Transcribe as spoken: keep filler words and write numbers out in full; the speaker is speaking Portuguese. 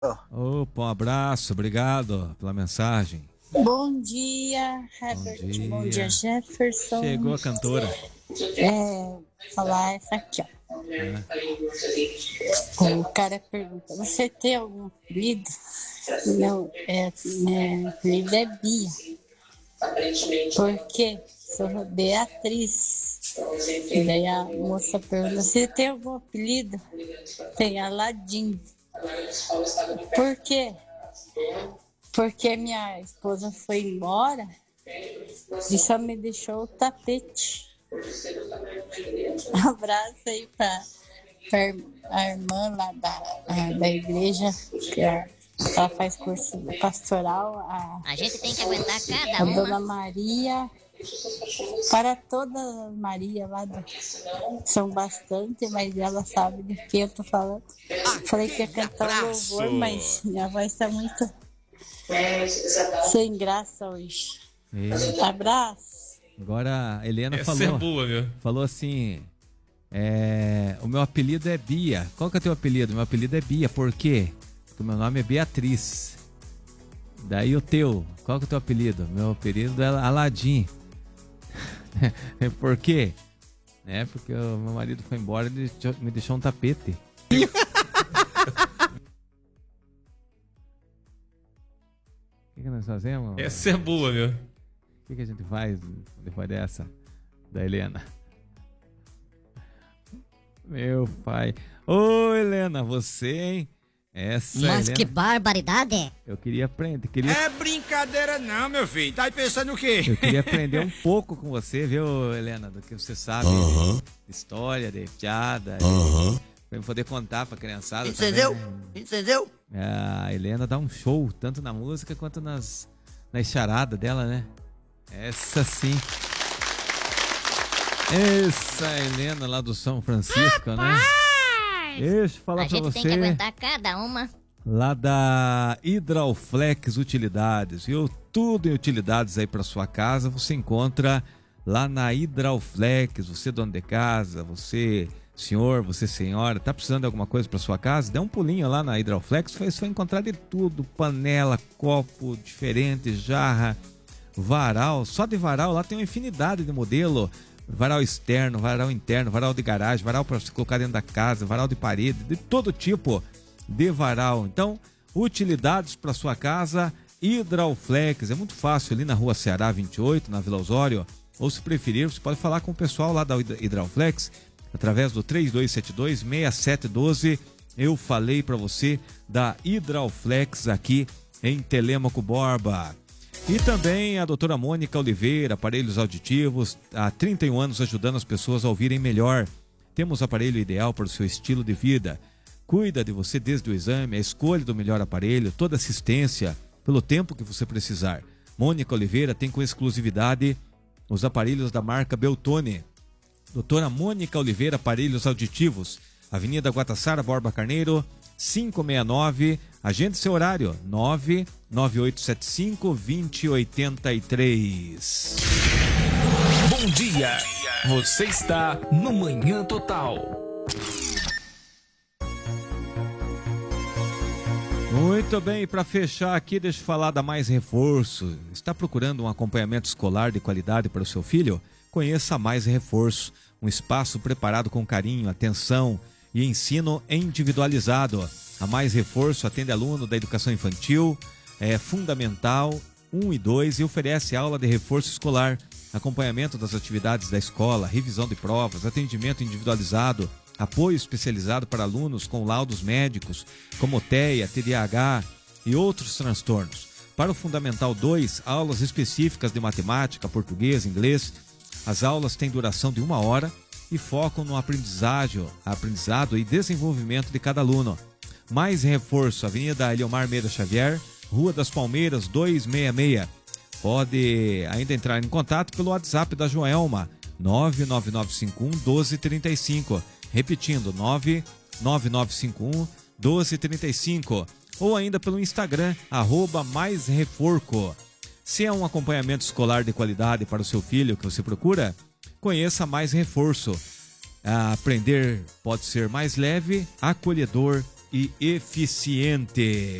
Opa, um abraço, obrigado pela mensagem. Bom dia, Herbert. Bom dia. Bom dia, Jefferson. Chegou a cantora. É, falar essa aqui, ó. É. O cara pergunta, você tem algum apelido? Não, é, meu apelido é Bia. Por quê? Sou Beatriz. E daí a moça pergunta, você tem algum apelido? Tem Aladim. Por quê? Porque minha esposa foi embora e só me deixou o tapete. Abraço aí pra, pra a irmã lá da, a, da igreja, que a, ela faz curso pastoral, a, a gente tem que aguentar cada a uma. Dona Maria, para toda Maria lá, do, são bastante, mas ela sabe de que eu tô falando. Falei que ia cantar o louvor, mas minha voz tá muito sem graça hoje. E... Abraço. Agora a Helena Essa falou, é boa, meu. falou assim, é, o meu apelido é Bia. Qual que é o teu apelido? Meu apelido é Bia, por quê? Porque o meu nome é Beatriz. Daí o teu, qual que é o teu apelido? Meu apelido é Aladim. Por quê? É porque o meu marido foi embora e me deixou um tapete. O que, que nós fazemos? Essa é boa, meu. O que, que a gente faz depois dessa? Da Helena. Meu pai. Ô, Helena, você, hein? Essa Mas Helena, que barbaridade! eu queria aprender. Queria, É brincadeira não, meu filho. Tá aí pensando o quê? eu queria aprender um pouco com você, viu, Helena? Do que você sabe Uhum. de história, de piada. Aham. Pra eu poder contar pra criançada. Entendeu? Também. Entendeu? A Helena dá um show, tanto na música quanto nas, nas charadas dela, né? Essa sim. Essa Helena lá do São Francisco, né? Deixa eu falar A pra gente você. tem que aguentar cada uma. Lá da Hidrauflex Utilidades, viu? Tudo em utilidades aí para sua casa, você encontra lá na Hidrauflex. Você dono de casa, você senhor, você senhora, tá precisando de alguma coisa para sua casa? Dê um pulinho lá na Hidrauflex, você vai encontrar de tudo, panela, copo diferente, jarra, varal. Só de varal lá tem uma infinidade de modelo. Varal externo, varal interno, varal de garagem, varal para você colocar dentro da casa, varal de parede, de todo tipo de varal. Então, utilidades para sua casa, Hidrauflex. É muito fácil, ali na rua Ceará vinte e oito, na Vila Osório. Ou se preferir, você pode falar com o pessoal lá da Hidrauflex através do três dois sete dois, seis sete um dois. Eu falei para você da Hidrauflex aqui em Telêmaco Borba. E também a doutora Mônica Oliveira, aparelhos auditivos, há trinta e um anos ajudando as pessoas a ouvirem melhor. Temos o aparelho ideal para o seu estilo de vida. Cuida de você desde o exame, a escolha do melhor aparelho, toda assistência, pelo tempo que você precisar. Mônica Oliveira tem com exclusividade os aparelhos da marca Beltone. Doutora Mônica Oliveira, aparelhos auditivos, Avenida Guatassara, Borba Carneiro, quinhentos e sessenta e nove. Agende seu horário, nove nove oito sete cinco, dois zero oito três. Bom dia! Você está no Manhã Total. Muito bem, para fechar aqui, deixa eu falar da Mais Reforço. Está procurando um acompanhamento escolar de qualidade para o seu filho? Conheça a Mais Reforço, um espaço preparado com carinho, atenção e ensino individualizado. A Mais Reforço atende aluno da educação infantil, é fundamental um e dois e oferece aula de reforço escolar, acompanhamento das atividades da escola, revisão de provas, atendimento individualizado, apoio especializado para alunos com laudos médicos, como T E A, T D A H e outros transtornos. Para o Fundamental dois, aulas específicas de matemática, português, inglês. As aulas têm duração de uma hora e focam no aprendizagem, aprendizado e desenvolvimento de cada aluno. Mais Reforço, Avenida Eliomar Meira Xavier, Rua das Palmeiras, duzentos e sessenta e seis. Pode ainda entrar em contato pelo WhatsApp da Joelma, nove nove nove cinco um, um dois três cinco. Repetindo, nove nove nove cinco um, um dois três cinco. Ou ainda pelo Instagram, arroba Mais Reforco. Se é um acompanhamento escolar de qualidade para o seu filho que você procura, conheça Mais Reforço. Aprender pode ser mais leve, acolhedor e eficiente.